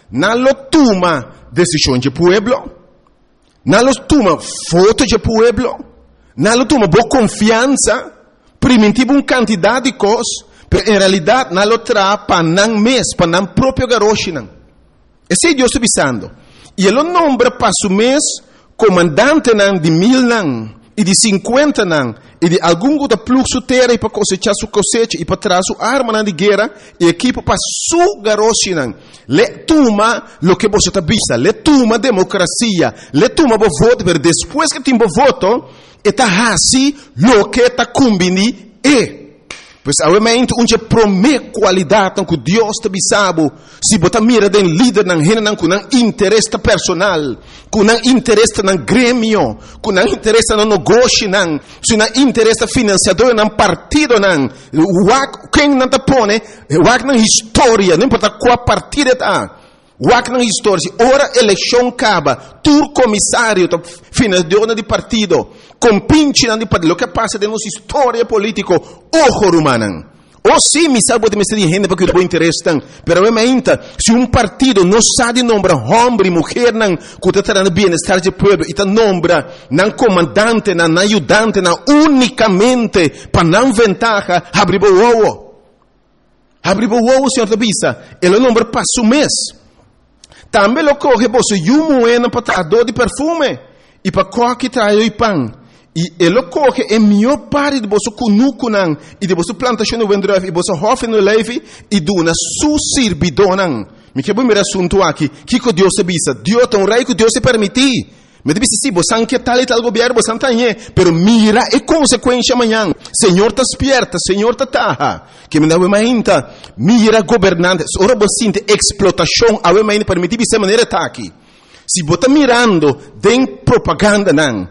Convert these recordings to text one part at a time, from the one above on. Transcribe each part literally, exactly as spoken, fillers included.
não lo toma decisão de pueblo, não lo toma foto de pueblo, não lo toma boa confiança, primitivo um quantidade de coisas, mas em realidade não lo traz para não mês, para não próprio garoto. Esse é Deus está avisando. E ele nombra para o mês comandante de mil não, e de cinquenta não, e de algum outro fluxo terra e para cosechar sua cosecha e para trazer sua arma de guerra e equipo para sua garoto. Le toma lo que você está vista, le toma democracia, le toma o voto, mas depois que tem o voto, está assim lo que está combini é. Pois obviamente onde promete qualidade que Deus te bisabo, se botar mira den líder nan hena com nan interesse personal, com nan interesse nan grêmio, com nan interesse nan negócio nan, se nan interesse financiador nan partido nan, wak quem nan te pone, wak nan história, não importa qual partido tá. Wak na história, ora eleição acaba, tur comissário, financiador de partido, compinche de partido, o que passa de nossa história política, ojo rumanan. Ou sim, me sabe de me ser gente porque eu interesse tan, pero obviamente, se um partido não sabe nombrar homem e mulher nan, que está trazendo bem-estar de povo, e tá nombra nan comandante, nan ajudante, nan unicamente para não ventaja, abrir o ovo. Abrir o ovo, senhor Tabisa, ele nombra para o mês. Também lo coge você e um moeda para trazer de perfume e para coque trazer o pão. E ele coge em melhor parte de você cunucunan e de você plantação no vendreve e você hofe no leve e dona su servidor. Me quer bem assunto aqui. Que que Deus se bisa? Deus tem um rei que Deus se permitir. Me disse sim, você não quer tal e tal governo, você não tem, pero mira e consequência amanhã. Senhor está esperta, Senhor está taha. Que me dá uma ainda, mira governante, ora você sente explotação, a uma ainda permitir de maneira tá aqui. Se você está mirando, tem propaganda não,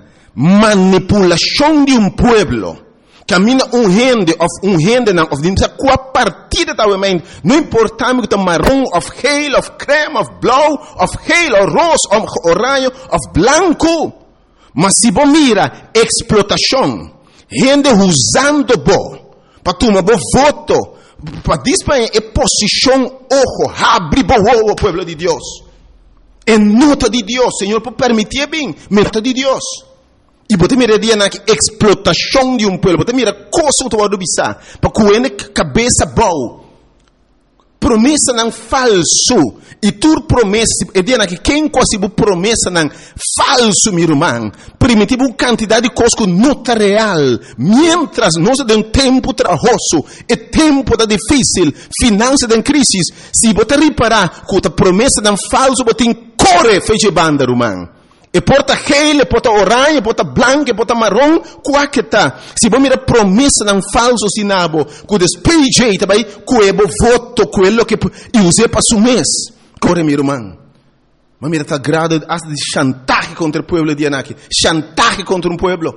manipulação de um pueblo, camina um rende, of um rende não, of de qual partida tá uma ainda, não importa que tá marrom, of geel, of creme, of blau, of geel, of rosa, of orange, of blanco. Mas se você mira explotação, rende usando bo, para tomar bo voto, para disparar a posição, ojo, abre bo o pueblo de Deus. É nota de Deus, Senhor, por permitir bem, nota de Deus. E você mira dia na explotação de um povo, você mira coisa que você bisa, para que cabeça boa. Promessa não falso. E tu promessa, e dia na que quem quase promessa não falso, meu irmão. Primitivo uma quantidade de coisas que não está real. Mientras nós de um tempo trabalhoso, e tempo da difícil, finança da crise, se você reparar que a promessa não falso, você corre feche banda, irmão. E porta gel, e porta orange, e porta branco, e porta marrom, qual que tá? Se você mira promessa não falso sinabo, que despeje, também, que é o voto, que é o que eu usei para o mês. Corre, meu irmão. Mas mira, está grado de chantaje contra o povo de Anaki. Chantaje contra um povo.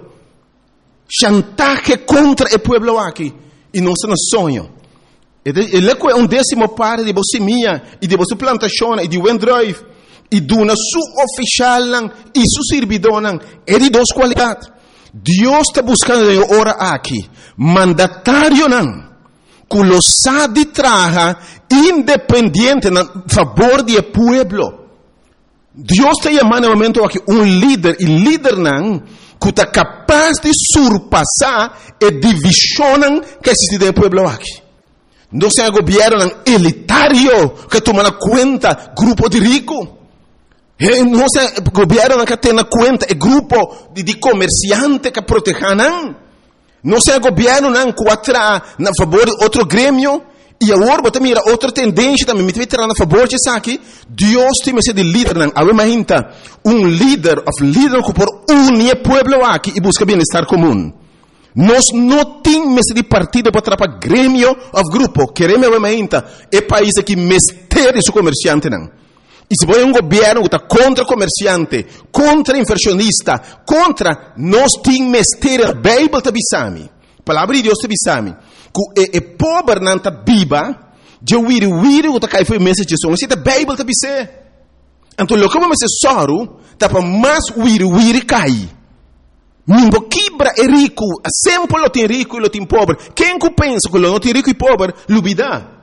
Chantaje contra o povo aqui. E não se nos sonho. Ele é um décimo parte de você minha, e de você plantação, e de Wendrive. E dona su oficial e su servidor é de duas qualidades. Deus está buscando ora aqui mandatário não, que lo sabe traja independente na favor do povo. Deus está chamando no momento aqui um líder e líder não que está capaz de surpassar a divisão que existe no povo aqui. Não se é governo elitário que toma conta grupo de ricos. Não é o governo que tem na conta, é grupo de, de comerciantes que protegem. Não é o governo que atra na favor de outro grêmio. E agora, você mira outra tendência também, me tem na favor de isso aqui. Deus tem esse de líder. Agora, um líder, of líder que por unir o povo aqui e busca bem-estar comum. Nós não temos esse de partido para atrapalhar grêmio of grupo. Queremos, obviamente, é país que mestre esse comerciante. Não. E se você é um governo que está contra comerciante, contra inversionista, contra, nós temos mestre, a Bíblia está bisami. A palavra de Deus está bisami. Que é pobre não está viva, de wiri wiri que está caindo foi mensagem de Jesus. A Bíblia está bisami. Então, o que vamos ser soro, está para mais wiri wiri cair. Ninguém quebra é rico, sempre lo tem rico e lo tem pobre. Quem que pensa que lo não tem rico e pobre, lo vida.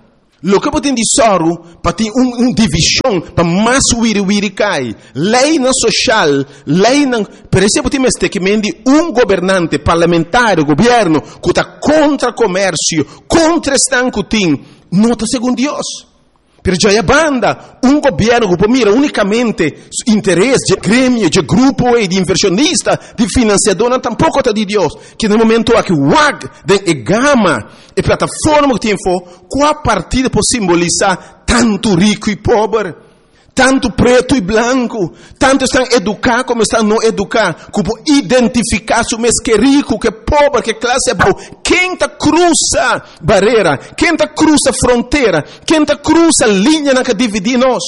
Lo que pode de sorro para ter um, um divisão para mais wiri wiri cai. Lei na social, lei na, por exemplo, tem este que mende um governante parlamentar, governo que está contra comércio, contra estanco tem, não está segundo Deus. Pero já é banda, um governo que mira unicamente interesse de grêmio, de grupo e de inversionista, de financiador, não tampouco está de Deus. Que no momento aqui, o W A G, de gama e plataforma que tem for, qual partida pode simbolizar tanto rico e pobre, tanto preto e branco, tanto estão educar como estão não educar, como identificar se o mês que é rico, que é pobre, que classe é boa, quem está cruza barreira, quem está cruza fronteira, quem está cruza linha na que divide nós.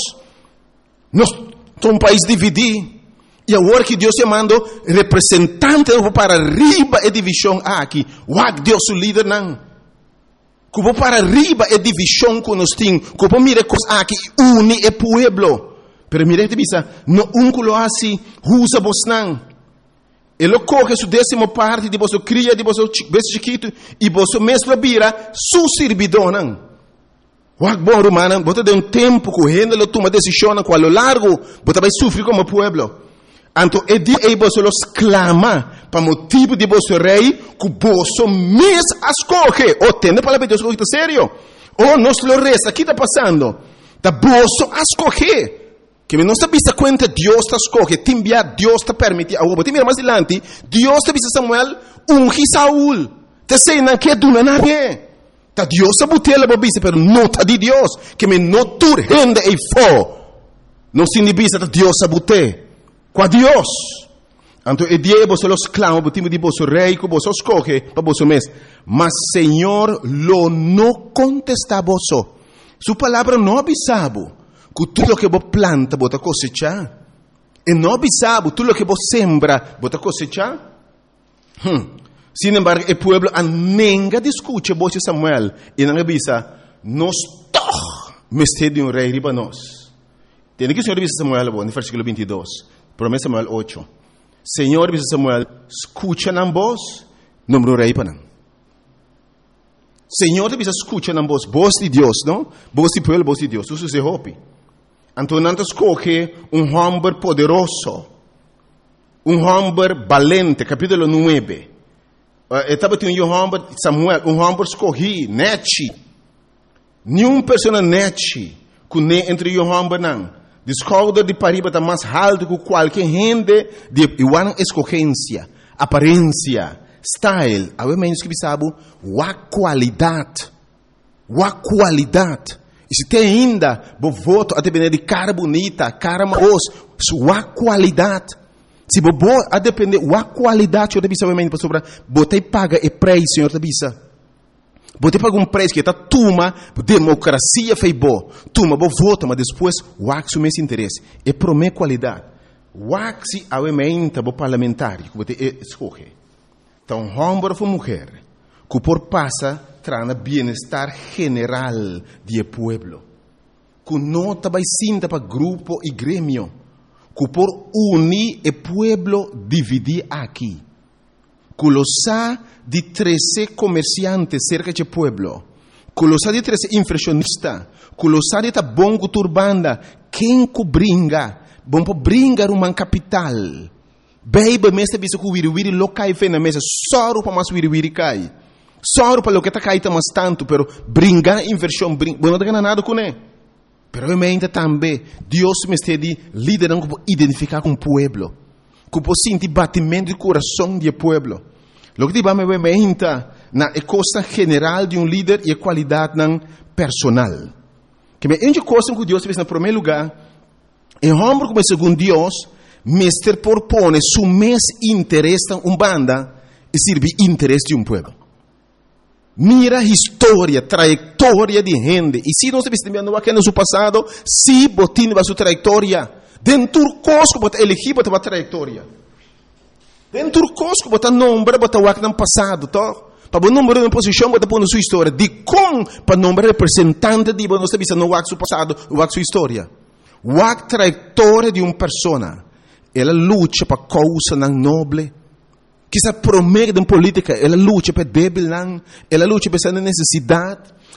Nós somos um país dividido, e agora que Deus te mandou representante para arriba e divisão aqui, o Deus o líder não. Como para arriba é divisão que nós temos. Como mira coisas aqui, une é pueblo. Pero mira que bisa, no um que lo assim, usa vos não. Ele coge sua décima parte de vosso cria, de vosso bebê chiquito, e vosso mesmo vira su servidor não. Wag bom romano, bota de um tempo que o rende lo toma decisão com a lo largo, bota vai sofrer como pueblo. Então, é de aí você los clama para motivo de vosso rei que você mesmo escolhe. Ou tem para ver Deus que está sério. Ou nós lo resta, aqui está passando. Da você escolhe. Que não está vista conta Deus está escolhe. Te enviar Deus está permitir. Agora, te mira mais adiante. Deus está vista Samuel ungi Saúl. Te sei não que é do nada. Tá Deus está botando a vista, pero não está de Deus. Que me não tu rende e fo. Não se vista da Deus está botando. Com Deus. Então, e dia você los clama, o time de vosso rei, que você escolhe para vosso mês. Mas, Senhor, lo não contesta vosso. Sua palavra não avisava que tudo o que você planta, você cosechar. E não avisava tudo o que você sembra, você cosechar. Hum. Sin embargo, o povo nunca discute você, Samuel, e não avisa, nós todos mestre de um rei riba nós. Tem que o Senhor avisa Samuel, no versículo vinte e dois. Promessa Samuel oito. Senhor, diz Samuel, escucha na voz, número rei para não. Senhor, diz escucha na voz, voz de Deus, não? Voz de pueblo, voz de Deus. Isso se hope. Então, não escolhe um homem poderoso, um homem valente, capítulo nove. Estava tendo um homem, Samuel, um homem escolhi, nete. Nenhuma pessoa nete, que nem entre um homem não. Descobre de pariba está mais alto que qualquer gente de igual escorrência, aparência, style. A menos que sabe, a qualidade, a qualidade. E se tem ainda, bo voto a depender de cara bonita, cara maos, a qualidade. Se bo a depender a qualidade, eu deve saber para sobre, botei paga e preço, senhor deve. Você paga um preço que está tuma, democracia fez boa, tuma, vou votar, mas depois o axo mesmo interesse, é promê qualidade. O axo aumenta o parlamentar, que você escolhe. Então, homem ou mulher, que por passa, traz bem-estar general do povo, que não vai sinta para grupo e grêmio, que por unir o povo dividir aqui. Que lo sa de treze comerciantes cerca de pueblo, que lo sa de treze inversionistas, que lo sa de ta bongo turbanda, quem que bringa, bom para bringar uma capital, bebe mesa bisa que wiri wiri lo cai fe na mesa, soro para mais wiri wiri cai, soro para lo que ta cai ta mais tanto, pero bringar inversão, bring, bom não tem nada com ele, pero eu me também, Deus me está de liderando para identificar com o pueblo. Que pode sentir batimento de coração do povo. O que vamos ver na coisa general de um líder e a qualidade personal. Que é uma coisa que Deus fez no primeiro lugar. É um homem como segundo Deus, mestre propõe seu mês interesse em uma banda e serve interesse de um povo. Mira a história, trajetória de gente. E se nós estamos vendo aqui no seu passado, se botin a sua trajetória. Dentro cosco bota elegir bota a trajetória. Dentro cosco bota nombre bota o no passado, to. Para o número de posição bota pôr na sua história. De com para nombre representante de você sabe se no o seu passado, o sua história. O trajetória de uma pessoa. Ela luta para causa não nobre. Que se promete em política, ela luta para débil não. Ela luta para essa necessidade.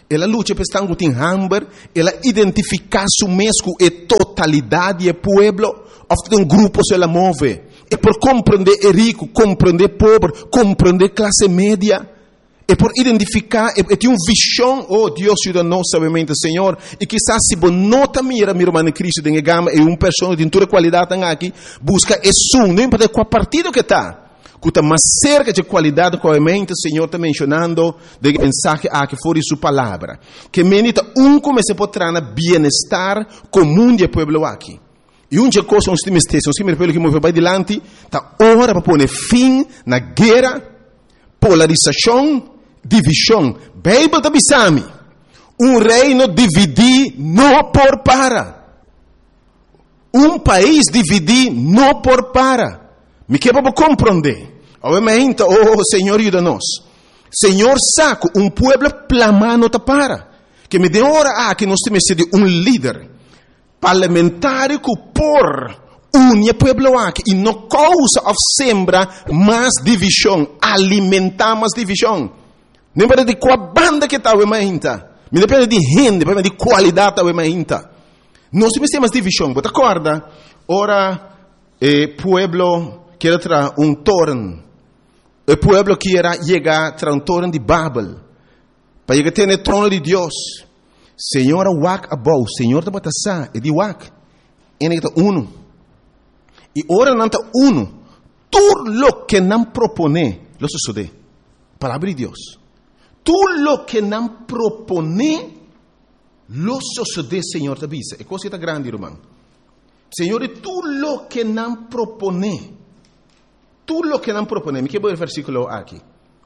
ela luta para estar em hamber, ela identificar su mesmo e totalidade do povo, ou um grupo se ela move. É por compreender o rico, compreender o pobre, compreender a classe média. É por identificar, é ter uma visão, oh Deus ajuda-nos, sabemente, Senhor. E quizás se você nota mira, meu irmão em Cristo, tem gama, é uma pessoa de toda qualidade aqui, busca isso, não importa qual partido que está. Que está mais cerca de qualidade, obviamente, o Senhor está mencionando, de mensagem aqui fora de sua palavra. Que menita, um como se pode trazer bem-estar comum do povo aqui. E uma coisa, nós temos texto, nós temos pelo que move para adiante, está hora para pôr fim na guerra, polarização, divisão. Bíblia está bisami. Um reino dividir não por para. Um país dividir não por para. Me quer para compreender. Obviamente, oh Senhor, ajuda-nos. Senhor, saco, um povo plamando tá para. Que me dê hora aqui nós temos de um líder parlamentar que por une povo aqui e não causa ou sembra mais divisão, alimentar mais divisão. Não depende de qual banda que está o emainta. Me depende de gente, depende de qualidade da emainta. Nós temos mais divisão. Você acorda? Ora, o povo quer trazer um torno. O povo quer chegar a um torno de Babel. Para chegar a ter o trono de Deus. Senhor, wak abou. Senhor, está batendo. E de wak. Ele está uno. E ora não está uno. Tudo lo que não propone, lo sucede. Palavra de Deus. Tudo lo que não propone, lo sucede, Senhor, está bisa. É coisa grande, irmão. Senhor, tudo lo que não propone. Tudo lo que não propone. Me quero ver o versículo aqui.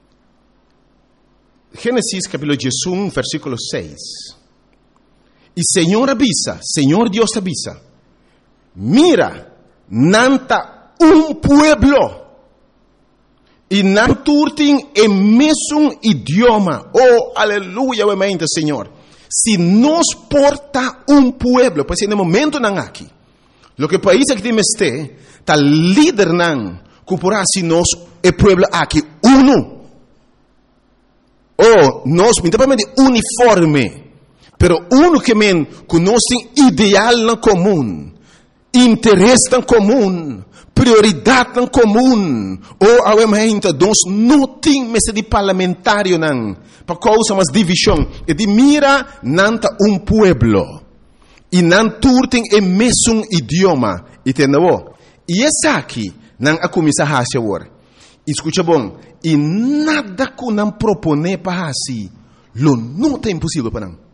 Gênesis capítulo um, versículo seis. E Senhor avisa, Senhor Deus avisa. Mira, nanta um pueblo. E não turtem o mesmo idioma. Oh, aleluia, obviamente, Senhor. Se nos porta um pueblo, pois no momento não aqui. Lo que país que temos ter, tá líder não, que por assim nós, o pueblo aqui, uno. Oh, nós, independente de uniforme, pero uno que men, que nós tem ideal na comum, interesse na comum, prioridade na comum. Oh, obviamente, nós não temos de parlamentário não, para causa mais divisão. E de mira, nanta um pueblo. E não turtem o mesmo idioma. Entendeu? E essa aqui, não a começar a fazer agora. Escuta bom. E nada que não propone para assim, lo não é impossível para não.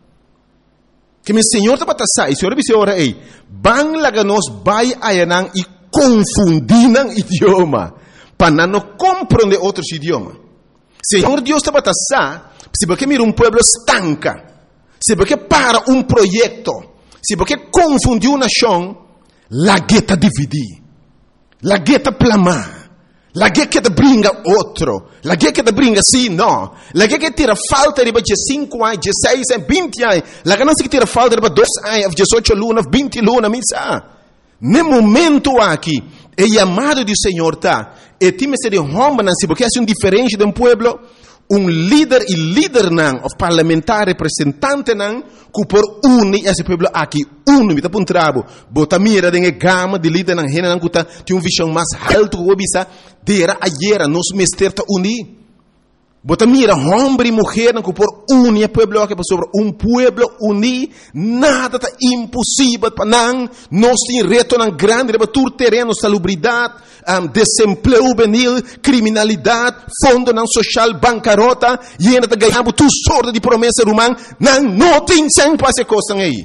Que meu Senhor está para sair. Senhor disse ora aí, bang laga nós vai ayanang e confundir o idioma, para não compreender outros idiomas. Senhor Deus está para sair, se porque mira um povo estanca, se porque para um projeto, se porque confundiu uma nação, la gueta dividir, la gueta plamar. La guerra que brinca outro. La guerra que brinca sim, não. La guerra que tira falta de cinco anos, dezesseis anos, vinte anos. La guerra que tira falta de dois anos, dezoito lunas, vinte lunas, missa. No momento aqui, é chamado do Senhor, tá? E time se de homem, não se porque é um diferente de um povo, um líder e líder não, o parlamentar representante não, que por unir esse povo aqui, uno, me tá para um trabo, bota mira de gama de líder não, rena não, que tem uma visão mais alta que o bisa, dera ayer, nos mester ta unir. Bota mira, homem e mulher não, que por unir o povo aqui, sobre um povo unir, nada tá impossível para não, nós temos reto não grande, para tur terreno, salubridade, um, desemprego juvenil, criminalidade, fundo não social, bancarrota, e ainda ganhamos tu sorte de promessa humana, não, não tem sem passe coisa aí.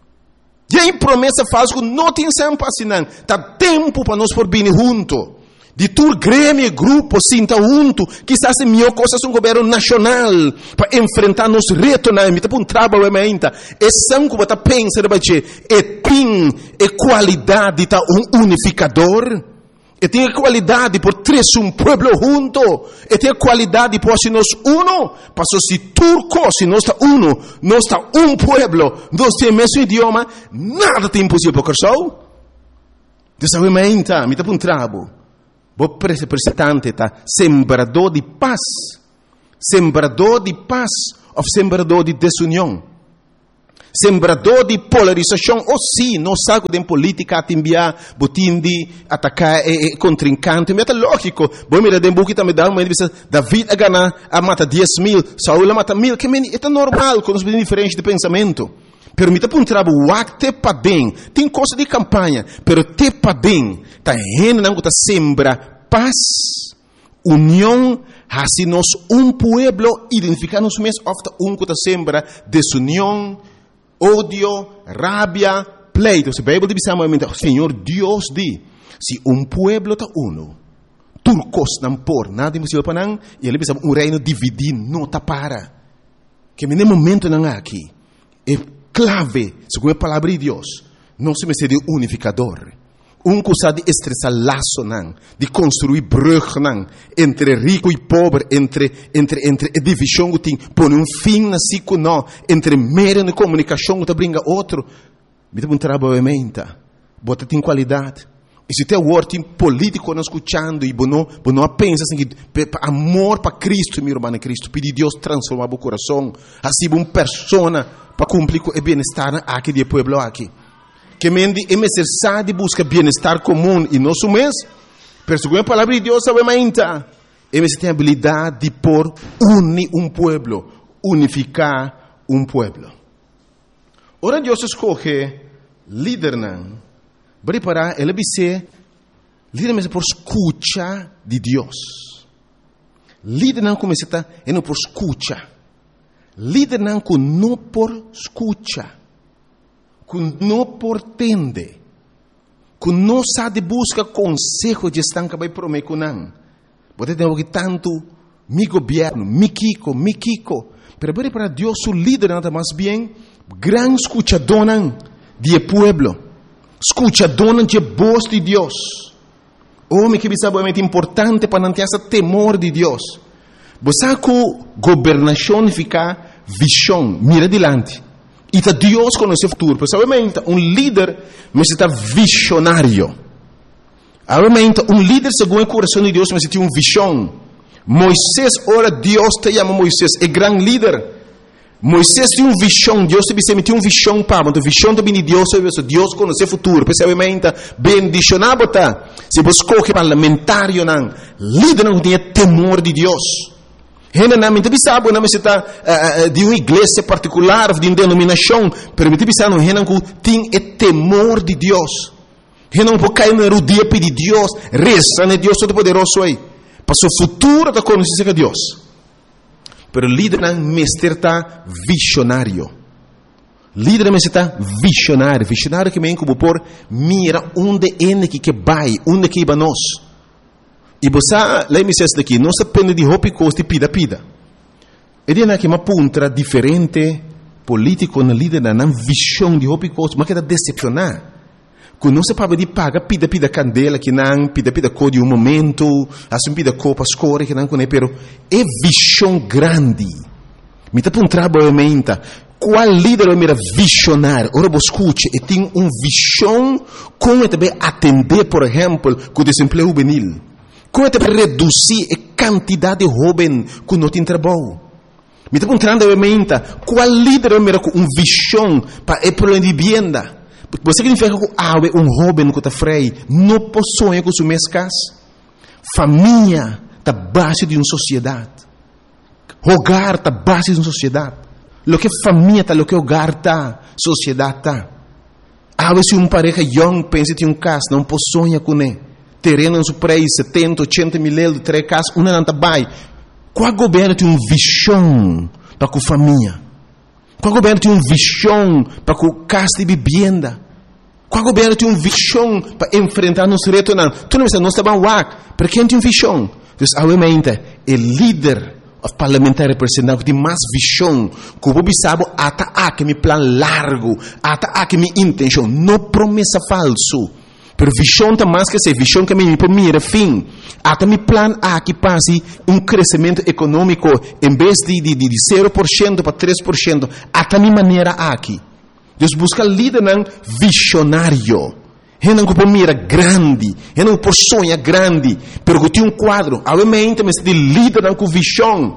E aí promessa falsa que não tem sem passe não, tá tempo para nós por vir junto. De tur grêmio, grupo, sinta junto, quizás é melhor coisa um governo nacional para enfrentar nos retos na emita para um trabalho ainda. É sangue que você pensa de baixo, é tem é qualidade tá um unificador, é tem qualidade por três um pueblo junto, é tem qualidade por se nós uno, passou se turco se nós está uno, nós está um pueblo, nós temos o mesmo idioma, nada tem impossível para o dessa ainda, emita para um trabalho. O representante tá sembrador de paz, sembrador de paz. ou sembrador de desunião? Sembrador de polarização, ou sim, não sabe de política a enviar, botim de atacar e, e contrincante, mas é lógico. Bom, mira, de buki também dá uma entrevista, David a ganhar, a mata dez mil, Saul a mata mil, que é normal, com os diferentes de pensamento. Permita para um trabalho, o acte para bem, tem coisa de campanha, pero te para bem, tá rendo não tá sembra paz, união, assim nós um pueblo, identificar-nos mesmo, ofta um que tá sembra desunião, ódio, rabia, pleito. Se a Bíblia diz a Senhor Deus diz, se um pueblo está uno, turcos não por nada impossível para não, e ele diz um reino dividido não está para. Que no momento não há aqui, é clave, segundo a palavra de Deus, não se me de unificador. Um coisa de estressar laço não, de construir brug não, entre rico e pobre, entre entre entre divisão que tem, põe um fim na cico não, entre meio na comunicação que brinca outro, me dá um trabalho menta, bota tem qualidade. E se tem word político não escutando e não não pensa assim que amor para Cristo, meu irmão Cristo, pedir Deus transformar o coração, assim uma pessoa para cumprir o bem-estar aqui do povo aqui. Que mendi é necessário buscar bem-estar comum e não mês, pero segundo a palavra de Deus, sabe mais é necessário ter a habilidade de por unir um povo, unificar um povo. Ora Deus escolhe líder não, preparar ele ser líder mas por escuta de Deus. Líder não começa a é não por escuta. Líder não com não por escuta. Com não por tende, com não sabe busca consejo de estar vai prometer com não. Pode ter que tanto mi governo, mi Kiko, mi Kiko, pero para Deus o líder nada mais bem, gran escuchador de pueblo, escuchador de voz de Deus. Homem que sabe é importante para não ter esse temor de Deus. Você com governação fica visão, mira adiante. E tá Deus conhece o futuro. Porque, obviamente, um líder necessita visionário. Obviamente, um líder segundo o coração de Deus necessita uma visão. Moisés, ora, Deus te chama Moisés, é grande líder. Moisés tem uma visão, Deus te disse, tem uma visão para, mas a visão também de Deus, Deus conhece o futuro. Porque, obviamente, bendicionado está. Se você escolhe parlamentário, não, líder não tem temor de Deus. Generalmente, sabe, não está uh, de uma igreja particular, de uma denominação, pero me sabe, não tem o temor de Deus. Não pode cair na rodia pedir Deus, reza, né? Deus todo-poderoso aí. Para o futuro da conhecer de Deus. Pero o líder não mestre está visionário. Líder não está visionário. Visionário que me como por mira onde é que vai, onde que vai nós. E você, lá me diz daqui, não se depende de roupa e costa e pida-pida. E de que uma puntra diferente, político, na líder, na visão de roupa e costa, mas que está decepcionar. Que não se pode de pagar pida-pida candela, que não, pida-pida cor de um momento, assim pida-cor para escolher, que não, pero é visão grande. Me está puntra, obviamente, qual líder é mera visionário? Ora, você escute, e tem uma visão como também atender, por exemplo, com o desemprego juvenil. Como é para reduzir a quantidade de jovens que não tem trabalho? Me está perguntando, obviamente, qual líder é com uma visão para o problema de vivienda? Você significa que um jovem que está freio não possui com sua casa? Família está base de uma sociedade. Hogar está base de uma sociedade. O que família está, o que hogar está, sociedade está. Há vezes uma pareja young pensa que tem um casa, não possui com ele. Terreno no preço, setenta, oitenta mil euros, três casas, uma não está bem. Qual governo tem uma visão para a família? Qual governo tem uma visão para a casa de vivenda? Qual governo tem uma visão para enfrentar nosso reto? Não, tu não está, não está bem, para quem tem uma visão? Então, obviamente, o líder parlamentar representante tem mais visão, que o povo sabe, até aqui meu plano largo, até aqui minha intenção, não promessa falso. Pero visão está mais que essa visão que me por mim era fim. Até meu plano aqui passe um crescimento econômico em vez de, de, de zero por cento para três por cento. Até minha maneira aqui. Deus busca líder não visionário. Ele não por mim era grande. Ele não por sonho grande. Pero que tinha um quadro. Obviamente, mas de líder não com visão.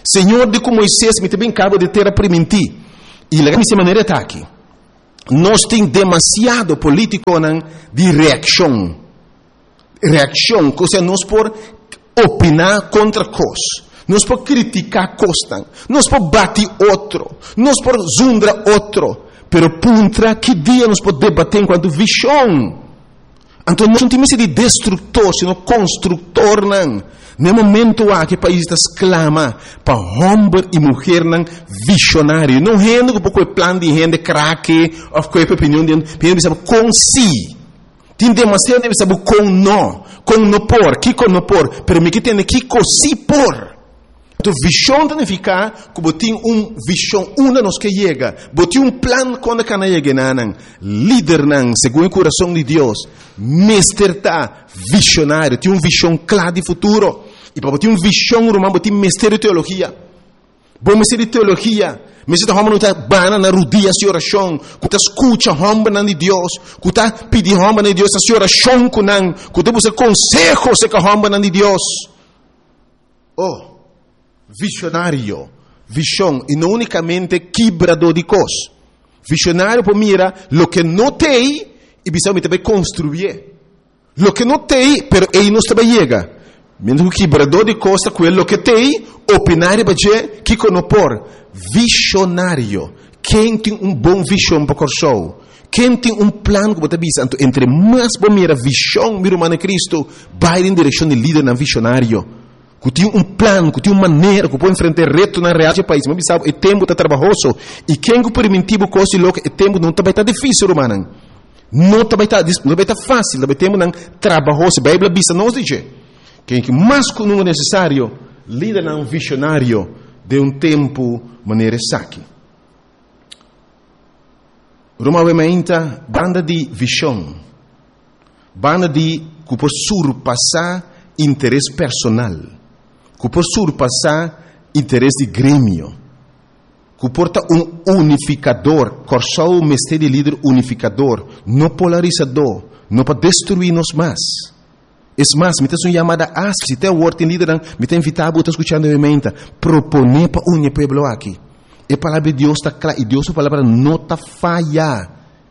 Senhor, de como Moisés me também cabo de ter a permitir. E lá dessa maneira está aqui. Nós temos demasiado político de reação. Reação, ou seja, nós por opinar contra coisas. Nós por criticar coisas. Nós por bater outro. Nós por zundar outro. Pero puntra que dia nós podemos debater enquanto visão. Então nós não temos de destrutor, sino construtor. No momento há que o país exclama para homem e mulher visionário. Não é um pouco de plano de gente craque, ou qualquer opinião de gente, sabe com si. Tem demasiado de saber com não, com não por, que com não por, pero me que tem que com si por. Então, visão significa que tem uma visão, uma nos que chega, tem um plano quando que não chega, líder, segundo o coração de Deus, mestre tá visionário, tem uma visão clara de futuro, e para ter uma visão, romano, tem mestre de teologia, bom mestre de teologia, mestre de homem não está bana na rodia de oração, que está escuta homem de Deus, que está pedindo homem de Deus a oração com não, que está buscando consejos com homem de Deus. Oh! Visionário, visão, e não unicamente quebrador de coisas. Visionário para mira lo que não tem e precisa também construir. Lo que não tem, pero ele não também chega. Mesmo que quebrador de coisas, aquilo que tem, opinar para dizer que conopor. Visionário, quem tem um bom visão para o show. Quem tem um plano que você diz, entre mais para mira visão, mira humana Cristo, vai em direção de líder na visionário. Que tem um plano, que tem uma maneira, que pode enfrentar reto na realidade do país. Mas sabe, o tempo está trabalhoso. E quem que permitivo coisa louca, o tempo não vai estar difícil, romano. Não vai estar, não vai estar fácil, o tempo não trabalhoso. A Bíblia diz, não diz. Quem que mais que não é necessário, líder não visionário de um tempo, maneira saque. Romaamente, banda de visão. Banda de que pode surpassar interesse personal. Que pode surpassar interesse de grêmio, que porta um unificador, corçou o mestre de líder unificador, não polarizador, não para destruir-nos mais. É mais, me tem uma chamada a se tem o word em líder, me tem invitado a escutar novamente, proponer para unir o povo aqui. E a palavra de Deus está clara, e Deus a palavra não está falha.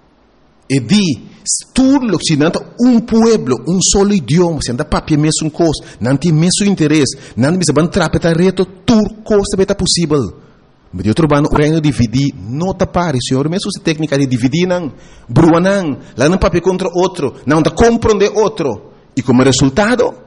E di, tudo se não um pueblo, um solo idioma, se anda papia mesmo coisa, não tem mesmo interesse, não tem mesmo trapetar reto, tudo coisa vai possível. Mas eu trabalho o reino dividir, não te pare, senhor, mesmo se técnica de dividir, não, brua não, lá não papia contra outro, não dá compreender outro. E como resultado,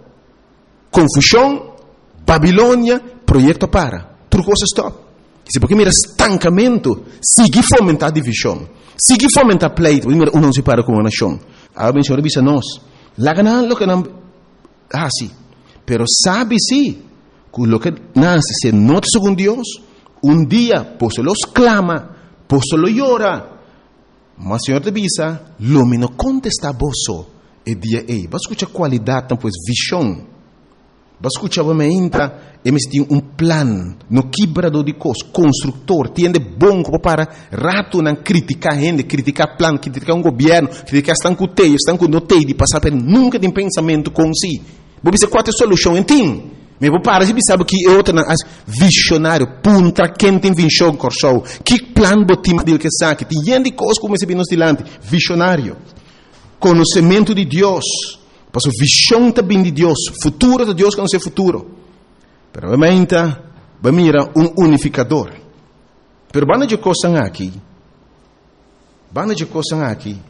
confusão, Babilônia, projeto para, tudo coisa stop. Se porque mira estancamento, sigue fomentar divisão. Sigue fomentar pleito, mira, um não se para com uma nação. A bem senhor disse nós, lá ganan lo que não assim, pero sabe sim, que lo que nasce se nota segundo Deus, um dia posso los clama, posso lo llora. Mas senhor te bisa, lo me no contesta boso, e dia ei, vas escuchar qualidade, pues visão. Vas escuchar me entra, e me tem um plan, no quebrador de coisas, construtor, tiende bom para rato não criticar gente, criticar plan, criticar um governo, criticar estão com teio, estão com notei de passar por nunca tem pensamento com si. Vou dizer qual é a solução, entende? Mas vou parar, você sabe que é outra visionário, punta quem tem visão corso, que plan botim dele que sabe, tem gente coisas como esse bem nos dilante, visionário, conhecimento de Deus. Passo visão também de Deus, futuro de Deus que não é futuro. Pero obviamente, vai mirar um unificador. Pero banda de coisas aqui, banda de coisas aqui,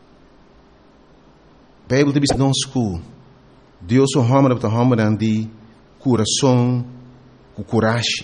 a Bíblia diz nós que Deus é um homem para homem de coração, com coragem.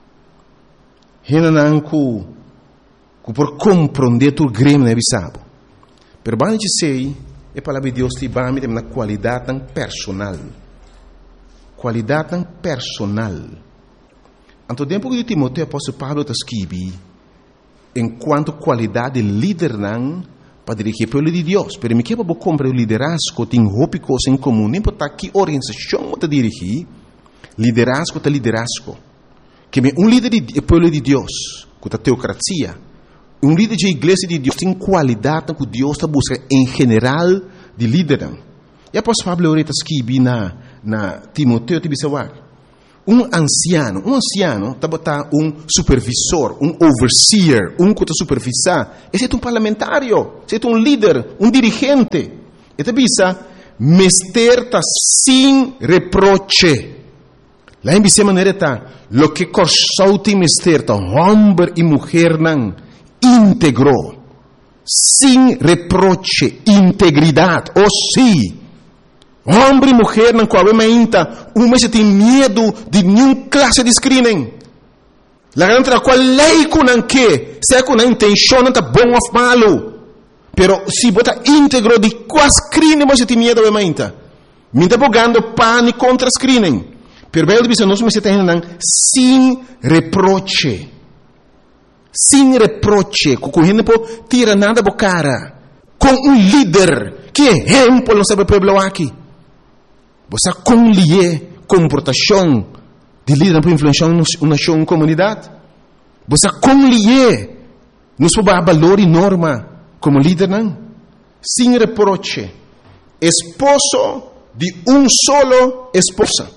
Renan que que por compreender tu grêmio não é bisabo. Pero banda de sei a palavra de Deus te vai me na qualidade tão personal. Qualidade tão personal. Então, tempo que Timóteo, apóstolo Paulo, está escrevendo, enquanto qualidade de líder não, para dirigir o povo de Deus. Pero me quebra para comprar o liderazgo, tem roupa coisa em comum, nem para que organização está dirigir, liderazgo está liderazgo. Que um líder do povo de Deus, com a teocracia, um líder de igreja de Deus tem qualidade que Deus está buscando em geral de líder. E após Pablo está escrevendo na, na Timóteo, te disse, um anciano, um anciano, tá botar um supervisor, um overseer, um que está supervisar. Esse é um parlamentário, esse é um líder, um dirigente. E te bisa, mester está sem reproche. Lá em bisa maneira tá, lo que corsouti mester tá, homem e mulher não, íntegro, sem reproche, integridade, ou sim. Homem e mulher não qual ainda, uma se tem medo de nenhuma classe de screening. La grande qual lei com não que, se com a intenção não tá bom ou malo. Pero se bota íntegro de qual screening você tem medo ou ainda. Me está bogando pane contra screening. Pero bem dizer nós me se tem não sem reproche. Sem reproche, com gente po tira nada bo cara. Com um líder que exemplo não sabe pueblo aqui. Você conlier comportação de líder para influenciar uma nação, comunidade. Você conlier nos valor e norma como líder não. Sem reproche. Esposo de um solo esposa.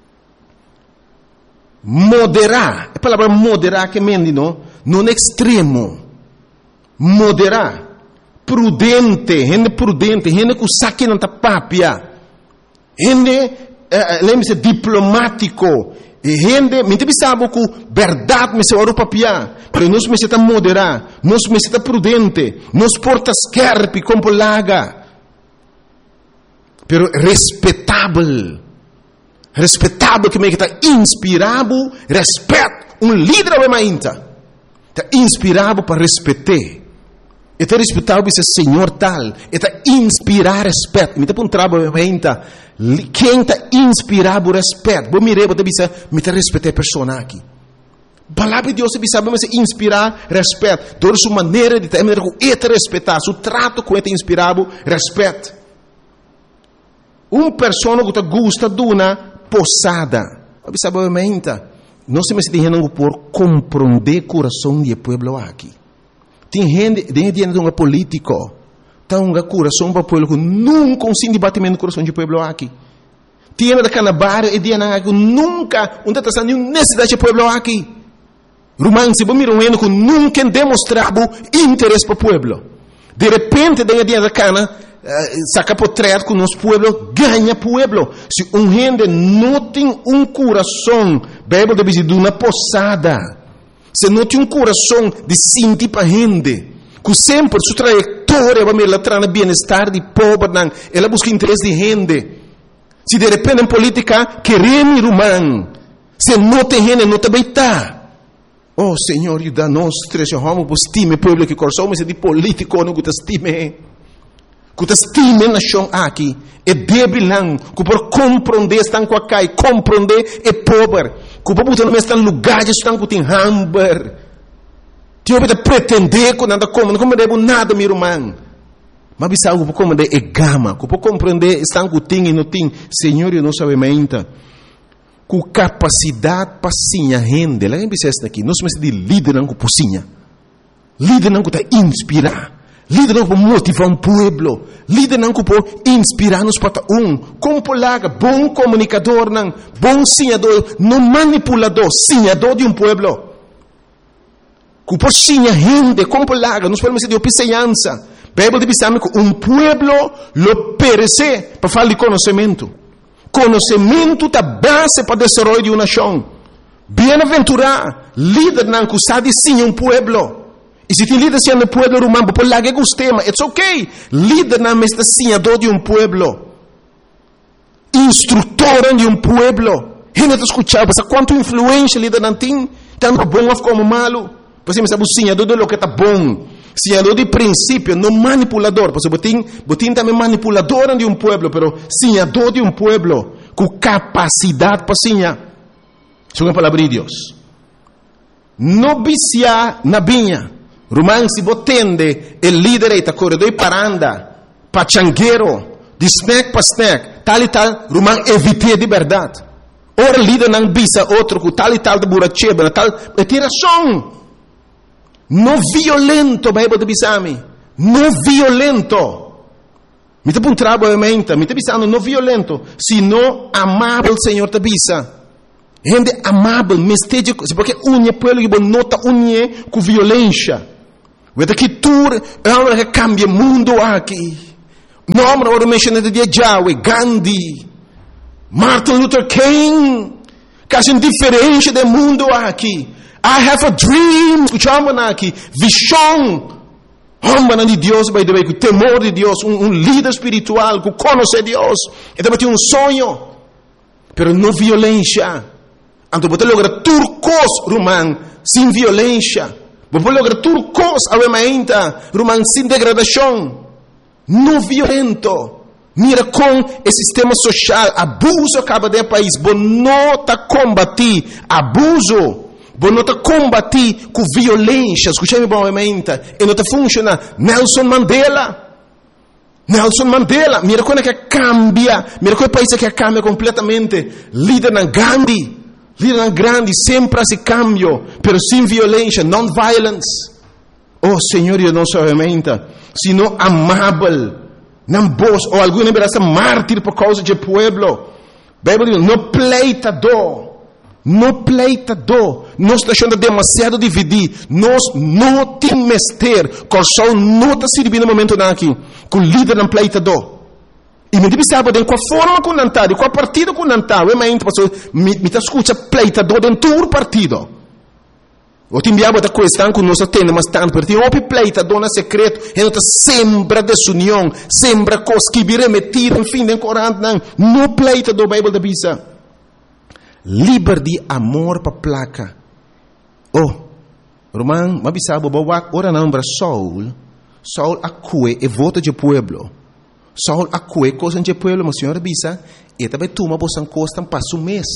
Moderar. A palavra moderar que mendi não, não extremo. Moderar. Prudente, gente prudente, gente que saque não tá papia. Gente, uh, lembre-se, diplomático. Gente, me te sabe que verdade me se ora papia. Pero nós me se tá moderar, nós me se tá prudente, nós porta scarpe como laga. Pero respeitável. Respeitável que me está inspirado, respeito. Um líder é mais inta. Está inspirado para respeitar. Está respeitado esse senhor tal. Está inspirar respeito. Me está um trabalho ainda. Quem está inspirado respeito? Vou mirar, vou dizer, me está respeitar a pessoa aqui. Palavra de Deus se sabe, mas inspirar respeito. Toda sua maneira de ter, é respeitar. Seu trato com ele inspirado respeito. Uma pessoa que gosta de uma posada. Sabe, obviamente, nós temos que ter por compreender o coração do povo aqui. Tem gente, tem gente que é político, tem um coração para o povo que nunca um debatimento do coração do povo aqui. Tem gente da Canabar e tem gente que nunca não está nenhuma necessidade do povo aqui. Romance, vamos mirar um que nunca demonstrava interesse para o povo. De repente, tem gente da Cana saca portrait com nosso povo, ganha povo. Se um gente não tem um coração, Bíblia diz de uma posada. Se não tem um coração de sentir para a gente, que sempre sua trajetória vai me levar no bem-estar de pobre, ela busca interesse de gente. Se de repente em política queremos ir humano, se não tem gente, não também está. Oh Senhor, ajuda nós, três homens, que estime o povo que coração, mas é de político, não que estime. Que estime a nação aqui, é débil não, que por compreender estão com a cai, compreender é pobre. Que por botar nesse lugar estão com tem hamburger. Tio pode pretender que nada como, não compreende nada, meu irmão. Mas bisa algo por compreender é gama, que por compreender estão com tem e não tem. Senhor, eu não sabe ainda. Com capacidade para sinha rende, lá em Bicesta aqui, nós somos de líder não com pocinha. Líder não que está inspirar. Líder não para motivar um povo. Líder não para inspirar-nos para um. Como polaga, bom comunicador, não, bom sinhador, não manipulador, sinhador de um povo. Que por sinha rende, como polaga, nós podemos dizer de opiceança. Bíblia diz que um povo lo perece para falar de conhecimento. Conhecimento é a base para o desenvolvimento de uma nação. Bem-aventurado, líder não que sabe sim um povo. E se tem líder sendo povo romano, por lá que gostema, it's okay. Líder não é senhador de um povo. Instrutor de um povo. Gente está escutando, mas quanto influência líder não tem, tanto bom como malo. Você me sabe o senhador de lo que está bom. Senhador de princípio, não manipulador. Você botin, botin também manipulador de um povo, pero senhador de um povo, com capacidade para senhar. Isso é uma palavra de Deus. Não viciar na vinha. Romano se botende el líder está corredor paranda, pachangueiro, de snack para snack, tal e tal, Romano evite de verdade. Ora líder não bisa outro com tal e tal de buracheba, tal, é tiração. Não violento, Bíblia de bisami, não violento. Me te um trabalho mente, me te bisando não violento, sino amável Senhor te bisa. Gente amável, mesteja, porque unha pueblo que nota unha com violência. Vete que tur é uma que cambia mundo aqui. Nome ora mencionado de Yahweh, Gandhi, Martin Luther King, que hacen diferença do mundo aqui. I have a dream, escuchamos aqui, visão. Homem de Deus, by the way, com temor de Deus, um, um líder espiritual, que conhece Deus. Então tem um sonho, pero não violência. Então você logra turcos, Román, sem violência. Você logra turcos, avemainta, Román, sem degradação. Não violento. Mira com o sistema social, abuso acaba de país. Você não está combatir abuso. Você não está combatir com violência. Escutei-me bom, avemainta. E não está funcionando. Nelson Mandela. Nelson Mandela. Mira como é que cambia. Mira como é o país que cambia completamente. Líder na Gandhi. Líder grande, sempre esse cambio, pero sem violência, non-violence. Oh, Senhor, eu não sou avemainta, sino amável. Não vos, ou alguém verá mártir por causa do pueblo. Bíblia diz, não pleitador. Não pleitador. Nós estamos achando demasiado dividir. Nós não temos mester. Corção não está servindo no momento aqui. Com líder não pleitador. E me diz sabe de qual forma com nantar, de qual partido com nantar. Eu me me me escuta pleitador dentro do partido. O te enviava da questão com nós tendo mas tanto porque o pleitador na secreto, ele está sempre desunião, sempre coisa que vira metido, enfim, em Corão não, não pleitador Bíblia da bisa. Liberdade, amor para placa. Oh, Román, mas sabe boa ora não para Saul. Saul acue e vota de pueblo. Saul acue coisa de pueblo, mas senhora bisa, e também toma bosan costan passo mês.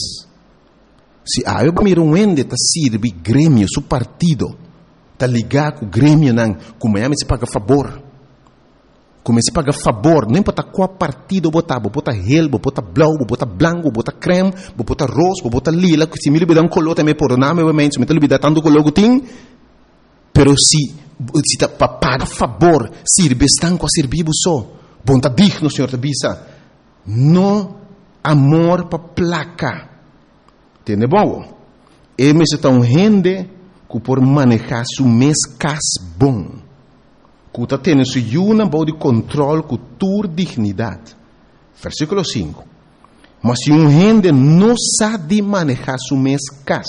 Se a eu miro um ende tá sirve grêmio, su partido, tá ligado com o grêmio não, como é se paga favor. Como se paga favor, não importa qual partido botar, botar relbo, botar blau, botar branco, botar creme, botar rosa, botar lila, se me libera um color também por nome, obviamente, se me libera tanto color que tem, pero se se tá para pagar favor, sirve estão com servir só. Bom, tá digno, senhor, tá bisa. No amor para placa. Entende bom? E me está um gente que por manejar su mês cas bom. Que está tendo su yuna bom de controle com tua dignidade. Versículo cinco. Mas se um gente não sabe manejar su mês cas,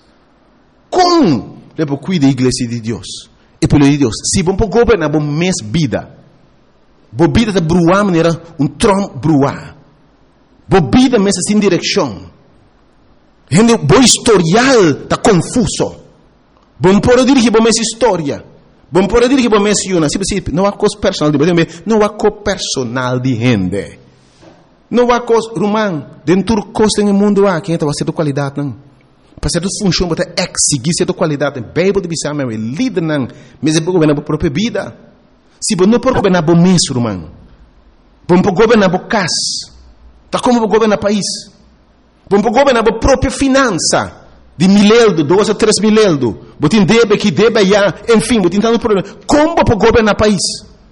como le pode cuidar da igreja de Deus? E pelo de Deus, se bom para governar bom mês vida. Bobida de bruar maneira um trom bruar. Bobida mesa sem direção. Gente, bom historial tá confuso. Bom pode dirigir bom essa história. Bom pode dirigir bom essa uma. Se você não há coisa personal de gente, não há coisa personal de gente. Não há coisa, Román, dentro do coisa no mundo há quem vai ser de qualidade não. Para ser de função, para exigir ser de qualidade. Bíblia de bisam é líder não, mas é para governar a própria vida. Se você não pode governar o mês, Román, você pode governar o casa, tá como você governar o país, você pode governar a própria finança, de mileldo, dois a três mileldo, você tem débito aqui, débito já, enfim, você tem tanto problema. Como você pode governar o país?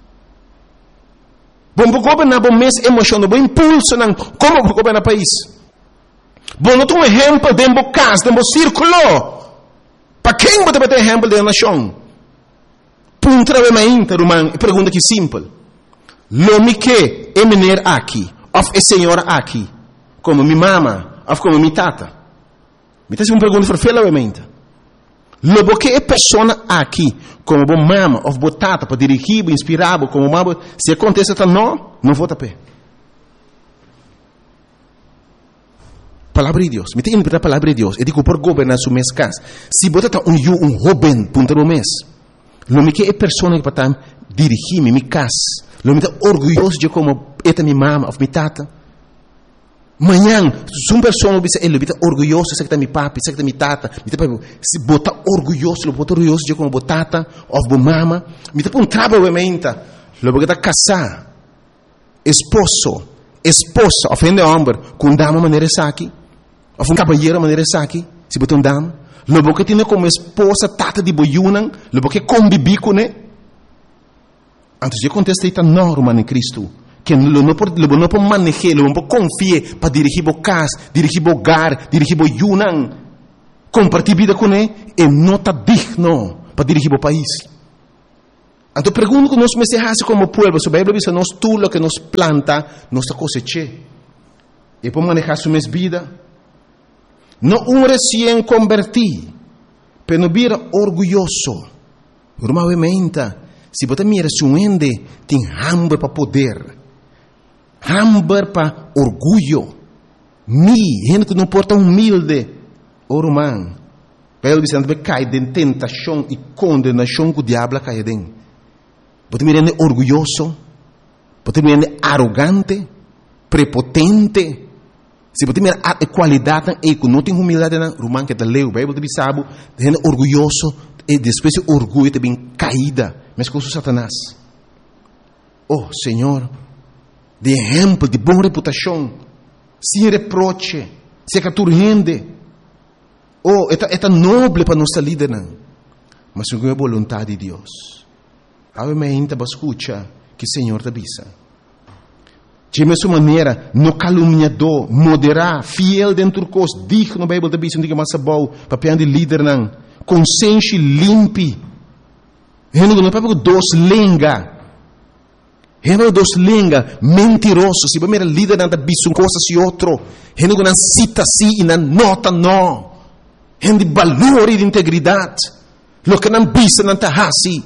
Você pode governar o mês emocional, o impulso, não. Como você pode governar o país? Você não tem um exemplo dentro do casa, dentro do círculo. Para quem você vai ter exemplo da nação? Puntra ve mainta, Román, pergunta que simples. Lo mi que é menor aqui, of é senhora aqui, como mi mama, of como mi tata. Me tá se uma pergunta farfela ve mainta. Lo que é pessoa aqui, como bo mama, of bo tata, para dirigir, inspirar, como mama, se acontece tá não, não vou tapar. Palavra de Deus, me tem que interpretar a palavra de Deus. E digo por governar su mês casa. Se você tá um eu um jovem, punta no mês. Lo que é pessoa que para dirigir minha casa. Lo que é orgulhoso de como esta minha mama ou minha tata. Manhã, se uma pessoa que ele é orgulhoso de que minha papi, de que minha tata, se bota orgulhoso, bota orgulhoso de como tata ou minha mama, me tá um trabalho obviamente. Lo que está casar, esposo, esposa, ofende homem, com dama maneira aqui, ou um cabalheiro maneira aqui, se bota um dama. Lo que tem como esposa tata de boiunan, lo que convivi com ele. Antes de contestar está normal em Cristo. que lo no por lo no por manejar, lo no por confiar para dirigir o casa, dirigir o hogar, dirigir o yunan, compartir vida com ele, e não está digno para dirigir o país. Então pergunto que nós me se como povo, se a Bíblia diz nós tudo o que nos planta, nós coseche. E para manejar sua vida, não um recém convertido, mas não vira orgulhoso. Normalmente, se você mira se um ende, tem hambre para poder, hambre para orgulho. Mi, gente que não porta humilde, o romano. Pelo que você cai de tentação e condenação que o diabo cai dentro. Você mira orgulhoso, você mira arrogante, prepotente. Se você mira a qualidade e que não tem humildade, romano que está leu, Bíblia de sabe, gente orgulhoso e depois o orgulho também caída, mas com o Satanás. Oh, Senhor, de exemplo, de boa reputação, sem reproche, sem caturrende. Oh, é tão nobre para nossa líder, mas segundo a vontade de Deus. Obviamente, você escuta que o Senhor te avisa. De mesma maneira, no caluniador, moderar, fiel dentro do cos, digno, a Bíblia te avisa, não diga mais bom, papel de líder, não. Consciência limpe. Não é para dois lenga. Não é dois lenga, mentiroso. Se você é líder, não avisa coisas e outro. Não é cita sim e não nota não. Não de valor e de integridade. Lo que não avisa, não está assim.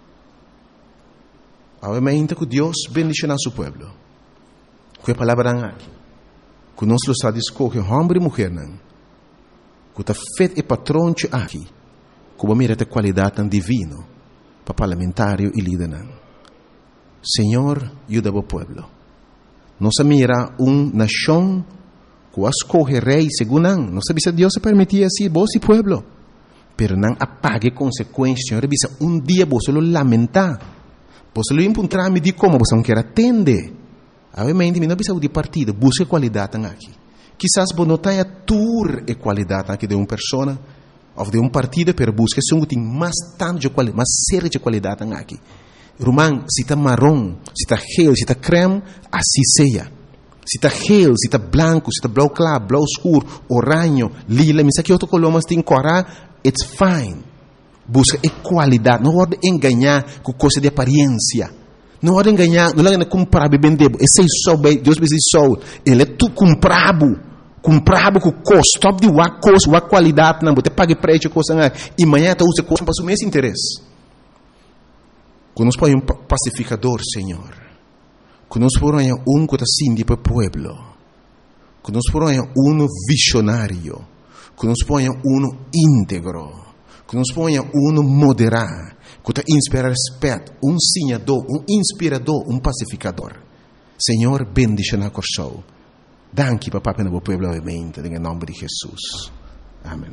Obviamente que Deus bendicionar seu povo. Que a palavra aqui. Que nós lo sabemos escolher homem e mulher, não. Que está feito e patrão aqui. Que mira a qualidade tão divina para parlamentário e líder. Senhor, ajuda o povo. Nós mira uma nação que escolhe rei segundo não. Não sabe se Deus se permitia assim, vos e povo. Pero não apague consequências. Senhor, bisa um dia você lo lamentar. Você lo encontrar me de como você não quer atender. Obviamente, não precisa de partido, busque qualidade aqui. Quizás você não tenha tour e qualidade aqui de uma pessoa ou de um partido, pero busque se tem mais tanto de qualidade, mais séria de qualidade aqui. Romano, se está marrom, se está gel, se está creme, assim seja. Se está gel, se está branco, se está blau claro, blau escuro, oranho, lila, mas aqui outro color, mas tem corar, it's fine. Busca a qualidade, não pode enganar com coisa de aparência. Não pode enganar, não é comprar e vender. Esse é só, Deus me diz só, ele é tu comprado, comprado com custo, top de uma coisa, uma qualidade, não, você paga preço, coisa, e amanhã você usa coisa para o mesmo interesse. Quando nós põe um pacificador, Senhor, quando nós põe um que está assim para o povo, quando nós põe um visionário, quando nós põe um íntegro, que nos ponha um moderar, que inspira respeito, um sinhador, um inspirador, um pacificador. Senhor, bendice na corção. Danke, papá, para o povo, obviamente, em nome de Jesus. Amém.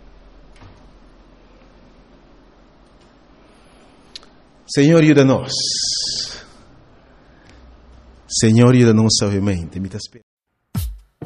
Senhor, ajuda-nos. Senhor, ajuda-nos, obviamente.